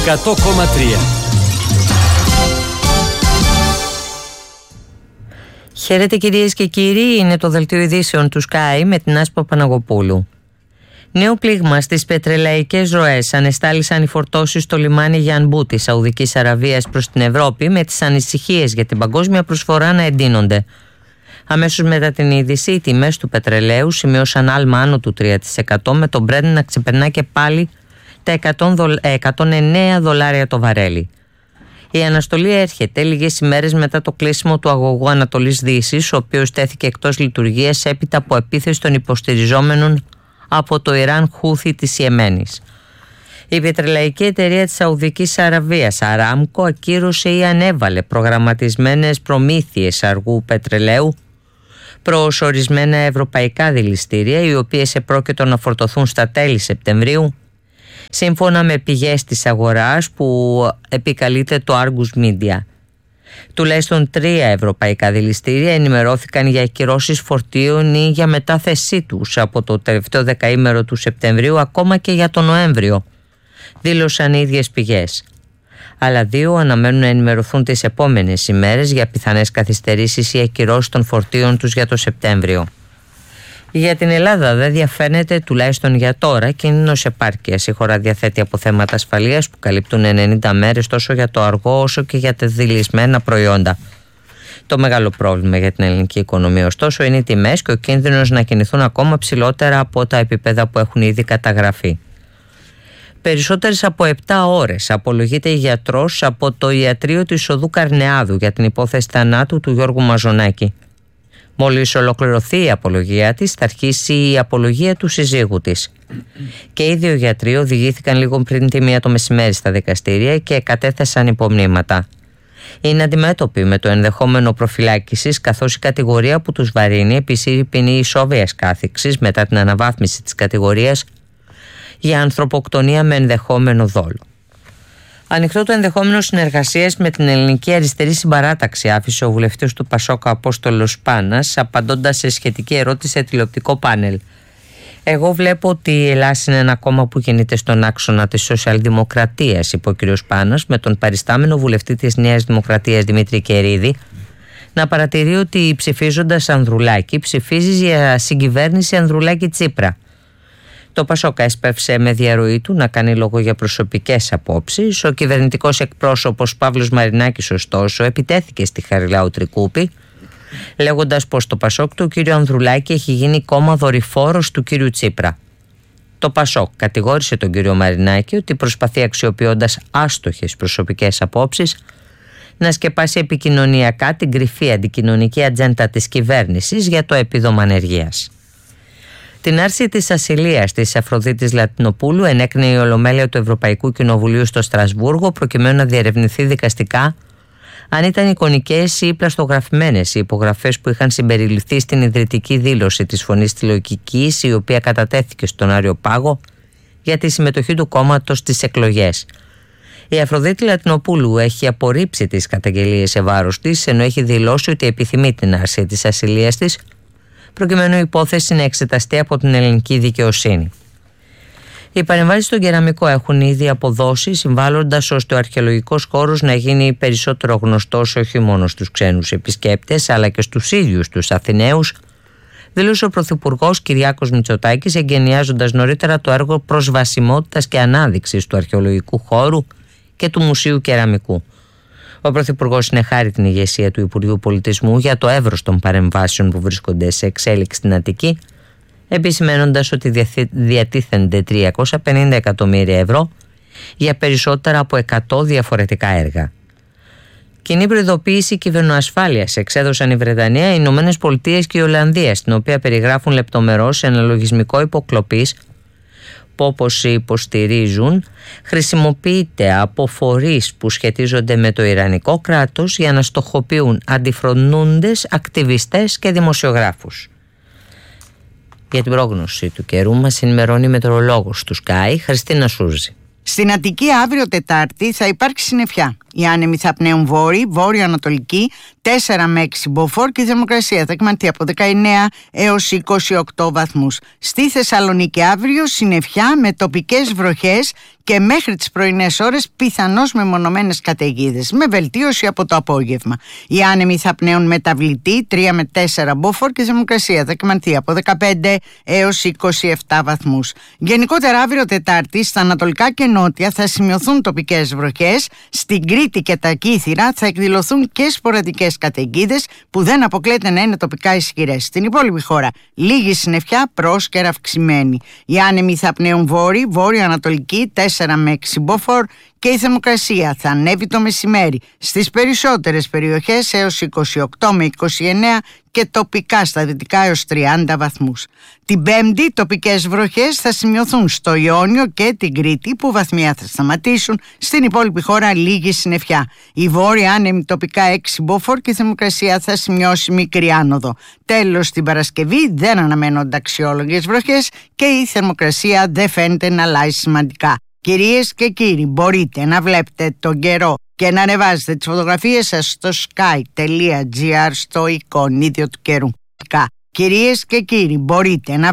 100,3. Χαίρετε κυρίες και κύριοι, είναι το δελτίο ειδήσεων του Sky με την Άσπα Παναγοπούλου. Νέο πλήγμα στις πετρελαϊκές ροές ανεστάλησαν οι φορτώσεις στο λιμάνι Γιανμπού της Σαουδικής Αραβίας προς την Ευρώπη, με τις ανησυχίες για την παγκόσμια προσφορά να εντείνονται. Αμέσως μετά την είδηση, οι τιμές του πετρελαίου σημείωσαν άλμα άνω του 3%, με το Brent να ξεπερνά και πάλι τα $109 το βαρέλι. Η αναστολή έρχεται λίγες ημέρες μετά το κλείσιμο του αγωγού Ανατολής Δύσης, ο οποίος τέθηκε εκτός λειτουργίας έπειτα από επίθεση των υποστηριζόμενων από το Ιράν Χούθι της Ιεμένης. Η πετρελαϊκή εταιρεία της Σαουδικής Αραβίας, Αράμκο, ακύρωσε ή ανέβαλε προγραμματισμένες προμήθειες αργού πετρελαίου προς ορισμένα ευρωπαϊκά δηληστήρια, οι οποίες επρόκειτο να φορτωθούν στα τέλη Σεπτεμβρίου, σύμφωνα με πηγές της αγοράς που επικαλείται το Argus Media. Τουλάχιστον 3 ευρωπαϊκά δηληστήρια ενημερώθηκαν για ακυρώσεις φορτίων ή για μετάθεσή τους από το τελευταίο δεκαήμερο του Σεπτεμβρίου, ακόμα και για τον Νοέμβριο, δήλωσαν οι ίδιες πηγές. Άλλα 2 αναμένουν να ενημερωθούν τις επόμενες ημέρες για πιθανές καθυστερήσεις ή ακυρώσεις των φορτίων τους για το Σεπτέμβριο. Για την Ελλάδα δεν διαφαίνεται, τουλάχιστον για τώρα, κίνδυνος επάρκειας. Η χώρα διαθέτει αποθέματα ασφαλείας που καλύπτουν 90 μέρες τόσο για το αργό όσο και για τα δηλισμένα προϊόντα. Το μεγάλο πρόβλημα για την ελληνική οικονομία, ωστόσο, είναι οι τιμές και ο κίνδυνος να κινηθούν ακόμα ψηλότερα από τα επίπεδα που έχουν ήδη καταγραφεί. Περισσότερες από 7 ώρες απολογείται η γιατρός από το ιατρείο της Οδού Καρνεάδου για την υπόθεση θανάτου του Γιώργου Μαζονάκη. Μόλις ολοκληρωθεί η απολογία της, θα αρχίσει η απολογία του συζύγου της. Και οι 2 γιατροί οδηγήθηκαν λίγο πριν τη 1 το μεσημέρι στα δικαστήρια και κατέθεσαν υπομνήματα. Είναι αντιμέτωποι με το ενδεχόμενο προφυλάκησης, καθώς η κατηγορία που τους βαρύνει επισύρει ποινή ισόβιας κάθιξης μετά την αναβάθμιση της κατηγορίας για ανθρωποκτονία με ενδεχόμενο δόλο. Ανοιχτό το ενδεχόμενο συνεργασίας με την Ελληνική Αριστερή Συμπαράταξη, άφησε ο βουλευτής του Πασόκ Απόστολος Πάνας, απαντώντας σε σχετική ερώτηση σε τηλεοπτικό πάνελ. Εγώ βλέπω ότι η Ελλάδα είναι ένα κόμμα που κινείται στον άξονα της σοσιαλδημοκρατίας, είπε ο κ. Πάνας, με τον παριστάμενο βουλευτή της Νέας Δημοκρατίας Δημήτρη Κερίδη να παρατηρεί ότι ψηφίζοντας Ανδρουλάκη ψηφίζει για συγκυβέρνηση Ανδρουλάκη-Τσίπρα. Το Πασόκ έσπευσε με διαρροή του να κάνει λόγο για προσωπικές απόψεις. Ο κυβερνητικός εκπρόσωπος Παύλος Μαρινάκης, ωστόσο, επιτέθηκε στη Χαριλάου Τρικούπη, λέγοντας πως το Πασόκ του κ. Ανδρουλάκη έχει γίνει κόμμα δορυφόρος του κ. Τσίπρα. Το Πασόκ κατηγόρησε τον κ. Μαρινάκη ότι προσπαθεί, αξιοποιώντας άστοχες προσωπικές απόψεις, να σκεπάσει επικοινωνιακά την κρυφή αντικοινωνική ατζέντα της κυβέρνησης για το επίδομα ανεργίας. Την άρση της ασυλίας της Αφροδίτης Λατινοπούλου ενέκρινε η Ολομέλεια του Ευρωπαϊκού Κοινοβουλίου στο Στρασβούργο, προκειμένου να διερευνηθεί δικαστικά αν ήταν εικονικές ή πλαστογραφημένες οι υπογραφές που είχαν συμπεριληφθεί στην ιδρυτική δήλωση της Φωνής Τηλεοπτικής, η οποία κατατέθηκε στον Άριο Πάγο για τη συμμετοχή του κόμματος στις εκλογές. Η Αφροδίτη Λατινοπούλου έχει απορρίψει τις καταγγελίες σε βάρος της, ενώ έχει δηλώσει ότι επιθυμεί την άρση της ασυλίας της, προκειμένου η υπόθεση να εξεταστεί από την ελληνική δικαιοσύνη. Οι παρεμβάσεις στον κεραμικό έχουν ήδη αποδώσει, συμβάλλοντας ώστε ο αρχαιολογικός χώρος να γίνει περισσότερο γνωστός όχι μόνο στους ξένους επισκέπτες, αλλά και στους ίδιους τους Αθηναίους, δήλωσε ο Πρωθυπουργός Κυριάκος Μητσοτάκης, εγκαινιάζοντας νωρίτερα το έργο προσβασιμότητας και ανάδειξης του αρχαιολογικού χώρου και του Μουσείου Κεραμικού. Ο Πρωθυπουργός συνεχάρει την ηγεσία του Υπουργείου Πολιτισμού για το εύρος των παρεμβάσεων που βρίσκονται σε εξέλιξη στην Αττική, επισημένοντας ότι διατίθενται 350 εκατομμύρια ευρώ για περισσότερα από 100 διαφορετικά έργα. Κοινή προειδοποίηση κυβερνοασφάλειας εξέδωσαν η Βρετανία, οι Ηνωμένες Πολιτείες και η Ολλανδία, στην οποία περιγράφουν λεπτομερώς ένα λογισμικό υποκλοπής που, όπως υποστηρίζουν, χρησιμοποιείται από φορείς που σχετίζονται με το Ιρανικό κράτος για να στοχοποιούν αντιφρονούντες, ακτιβιστές και δημοσιογράφους. Για την πρόγνωση του καιρού μας ενημερώνει η μετεωρολόγος του Sky, Χριστίνα Σούρζη. Στην Αττική αύριο Τετάρτη θα υπάρξει συννεφιά. Οι άνεμοι θα πνέουν βόρειο-ανατολική, 4 με 6 μποφόρ και η θερμοκρασία θα εκμανθεί από 19 έως 28 βαθμούς. Στη Θεσσαλονίκη αύριο συννεφιά με τοπικές βροχές και μέχρι τις πρωινές ώρες πιθανώς μεμονωμένες καταιγίδες, με βελτίωση από το απόγευμα. Οι άνεμοι θα πνέουν μεταβλητή 3 με 4 μποφόρ και η θερμοκρασία θα εκμανθεί από 15 έως 27 βαθμούς. Γενικότερα αύριο Τετάρτη στα ανατολικά και νότια θα σημειωθούν τοπικές βροχές, στην Κρήτη και τα Κύθυρα θα εκδηλωθούν και σποραδικές καταιγίδες που δεν αποκλείεται να είναι τοπικά ισχυρές. Στην υπόλοιπη χώρα λίγη συννεφιά, πρόσκαιρα αυξημένη. Οι άνεμοι θα πνέουν βόρειο-ανατολική 4 με 6 μποφόρ και η θερμοκρασία θα ανέβει το μεσημέρι στις περισσότερες περιοχές έως 28 με 29 και τοπικά στα δυτικά έως 30 βαθμούς. Την Πέμπτη τοπικές βροχές θα σημειωθούν στο Ιόνιο και την Κρήτη που βαθμία θα σταματήσουν, στην υπόλοιπη χώρα λίγη συννεφιά. Η βόρεια άνεμη τοπικά 6 μποφόρ και η θερμοκρασία θα σημειώσει μικρή άνοδο. Τέλος, την Παρασκευή δεν αναμένονται αξιόλογες βροχές και η θερμοκρασία δεν φαίνεται να αλλάζει σημαντικά. Κυρίες και κύριοι, μπορείτε να βλέπετε τον καιρό και να ανεβάζετε τις φωτογραφίες σας στο sky.gr στο εικονίδιο του καιρού. Κυρίες και κύριοι, μπορείτε να